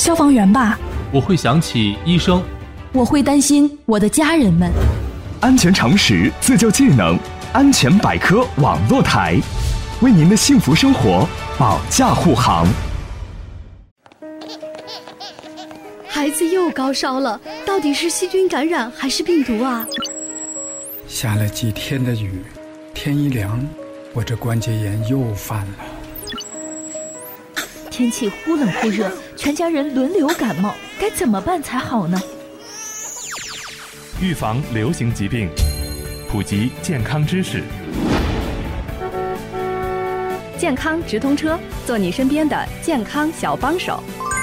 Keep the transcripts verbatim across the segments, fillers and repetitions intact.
消防员吧。 我会想起医生。 我会担心我的家人们。 安全常识自救技能，安全百科网络台，为您的幸福生活保驾护航。 孩子又高烧了，到底是细菌感染还是病毒啊？ 下了几天的雨，天一凉，我这关节炎又犯了。 天气忽冷忽热，全家人轮流感冒，该怎么办才好呢？ 预防流行疾病，普及健康知识。 健康直通车，做你身边的健康小帮手。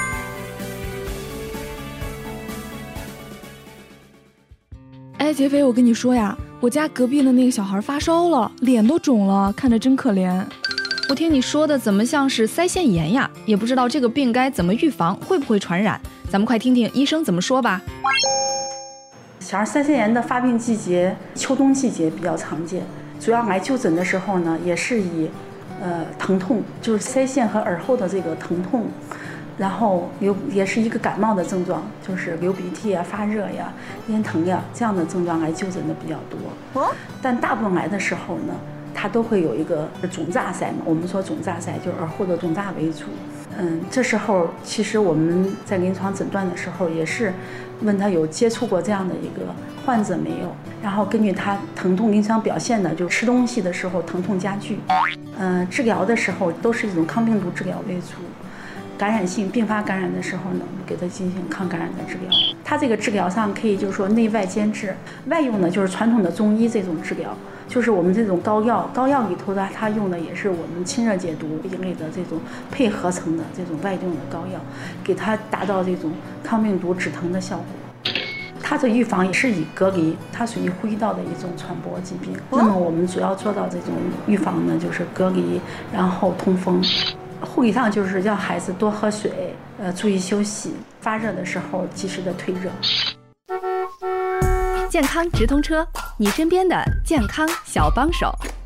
哎，劫匪，我跟你说呀，我家隔壁的那个小孩发烧了，脸都肿了，看着真可怜。 我听你说的怎么像是腮腺炎呀？也不知道这个病该怎么预防，会不会传染？咱们快听听医生怎么说吧。 小儿腮腺炎的发病季节，秋冬季节比较常见。主要来就诊的时候呢，也是以呃疼痛，就是腮腺和耳后的这个疼痛，然后有也是一个感冒的症状，就是流鼻涕啊、发热呀、咽疼呀这样的症状来就诊的比较多。但大部分来的时候呢，它都会有一个肿炸腮嘛，我们说肿炸腮就是耳后的肿炸为主。嗯，这时候其实我们在临床诊断的时候也是问他有接触过这样的一个患者没有，然后根据他疼痛临床表现呢，就吃东西的时候疼痛加剧。嗯，治疗的时候都是一种抗病毒治疗为主。感染性并发感染的时候呢，我们给他进行抗感染的治疗。它这个治疗上可以就是说内外兼治，外用呢就是传统的中医这种治疗，就是我们这种膏药，膏药里头的它用的也是我们清热解毒一类的这种配合成的这种外用的膏药，给它达到这种抗病毒止疼的效果。它的预防也是以隔离，它属于呼吸道的一种传播疾病。那么我们主要做到这种预防呢，就是隔离，然后通风。护理上就是让孩子多喝水，呃，注意休息，发热的时候及时的退热。 健康直通车，你身边的健康小帮手。